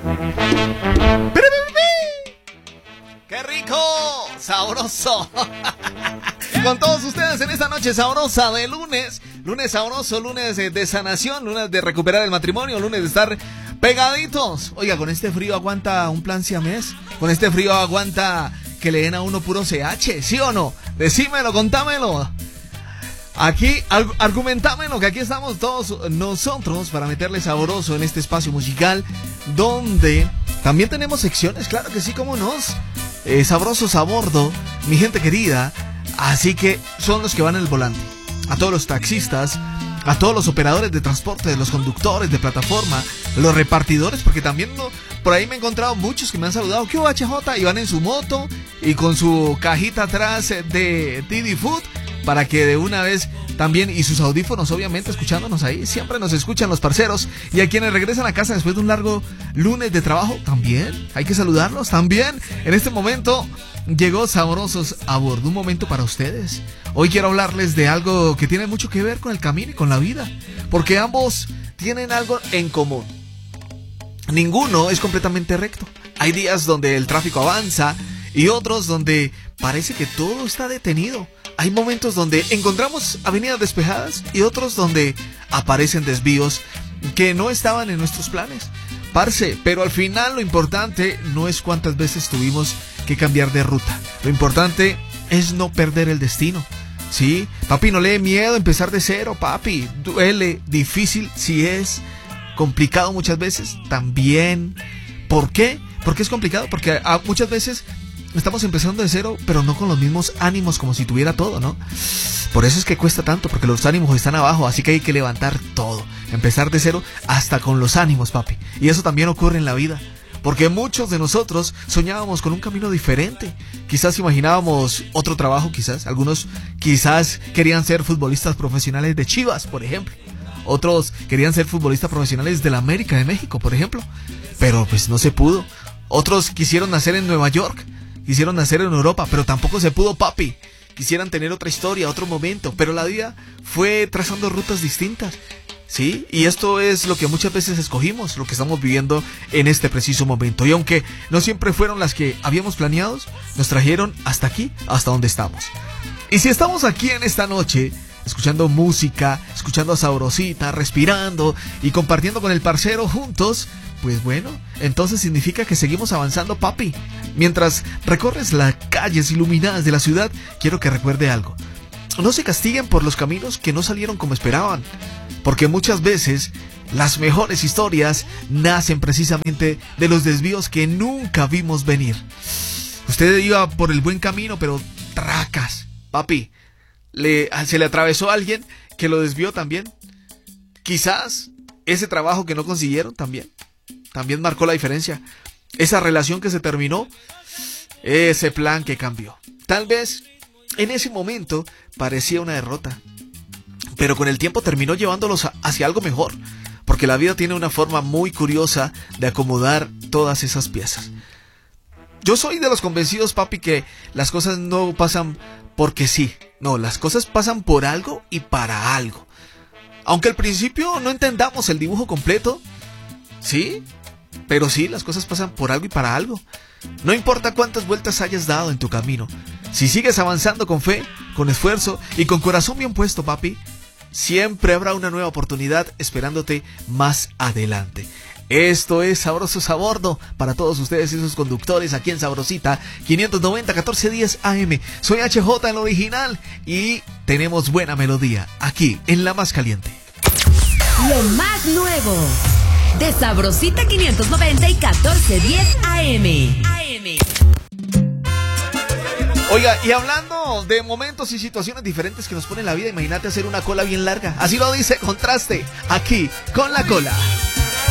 ¡Qué rico! ¡Sabroso! Con todos ustedes en esta noche sabrosa de lunes. Lunes sabroso, lunes de sanación, lunes de recuperar el matrimonio, lunes de estar pegaditos. Oiga, con este frío aguanta un plan siamés. Con este frío aguanta que le den a uno puro CH, ¿sí o no? Decímelo, contámelo. Aquí, argumentámelo, que aquí estamos todos nosotros para meterle sabroso en este espacio musical, donde también tenemos secciones, claro que sí, como nos. Sabrosos a bordo, mi gente querida. Así que son los que van en el volante. A todos los taxistas, a todos los operadores de transporte, los conductores de plataforma, los repartidores, porque también por ahí me he encontrado muchos que me han saludado. ¿Qué hubo, HJ? Y van en su moto y con su cajita atrás de Didi Food, para que de una vez también, y sus audífonos obviamente escuchándonos ahí. Siempre nos escuchan los parceros. Y a quienes regresan a casa después de un largo lunes de trabajo, también hay que saludarlos. También en este momento llegó Sabrosos a Bordo, un momento para ustedes. Hoy quiero hablarles de algo que tiene mucho que ver con el camino y con la vida, porque ambos tienen algo en común. Ninguno es completamente recto. Hay días donde el tráfico avanza y otros donde parece que todo está detenido. Hay momentos donde encontramos avenidas despejadas y otros donde aparecen desvíos que no estaban en nuestros planes. Parce, pero al final lo importante no es cuántas veces tuvimos que cambiar de ruta. Lo importante es no perder el destino. ¿Sí? Papi, no le dé miedo empezar de cero, papi. Duele, difícil, si es complicado muchas veces, también. ¿Por qué? ¿Por qué es complicado? Porque muchas veces estamos empezando de cero, pero no con los mismos ánimos como si tuviera todo, ¿no? Por eso es que cuesta tanto, porque los ánimos están abajo, así que hay que levantar todo. Empezar de cero hasta con los ánimos, papi. Y eso también ocurre en la vida, porque muchos de nosotros soñábamos con un camino diferente. Quizás imaginábamos otro trabajo, quizás. Algunos quizás querían ser futbolistas profesionales de Chivas, por ejemplo. Otros querían ser futbolistas profesionales de la América de México, por ejemplo. Pero pues no se pudo. Otros quisieron nacer en Nueva York. Quisieron nacer en Europa, pero tampoco se pudo, papi. Quisieran tener otra historia, otro momento, pero la vida fue trazando rutas distintas, ¿sí? Y esto es lo que muchas veces escogimos, lo que estamos viviendo en este preciso momento. Y aunque no siempre fueron las que habíamos planeado, nos trajeron hasta aquí, hasta donde estamos. Y si estamos aquí en esta noche, escuchando música, escuchando a Sabrosita, respirando y compartiendo con el parcero juntos, pues bueno, entonces significa que seguimos avanzando, papi. Mientras recorres las calles iluminadas de la ciudad, quiero que recuerde algo. No se castiguen por los caminos que no salieron como esperaban, porque muchas veces las mejores historias nacen precisamente de los desvíos que nunca vimos venir. Usted iba por el buen camino, pero tracas, papi, se le atravesó a alguien que lo desvió también. Quizás ese trabajo que no consiguieron también marcó la diferencia. Esa relación que se terminó, ese plan que cambió. Tal vez en ese momento parecía una derrota, pero con el tiempo terminó llevándolos hacia algo mejor, porque la vida tiene una forma muy curiosa de acomodar todas esas piezas. Yo soy de los convencidos, papi, que las cosas no pasan porque sí. No, las cosas pasan por algo y para algo. Aunque al principio no entendamos el dibujo completo, ¿sí? Pero sí, las cosas pasan por algo y para algo. No importa cuántas vueltas hayas dado en tu camino, si sigues avanzando con fe, con esfuerzo y con corazón bien puesto, papi, siempre habrá una nueva oportunidad esperándote más adelante. Esto es Sabrosos a Bordo para todos ustedes y sus conductores aquí en Sabrosita 590 1410 AM. Soy HJ en lo original y tenemos buena melodía aquí en la más caliente. Lo más nuevo de Sabrosita 590 y 1410 AM. Oiga, y hablando de momentos y situaciones diferentes que nos pone la vida, imagínate hacer una cola bien larga. Así lo dice Contraste, aquí con La Cola.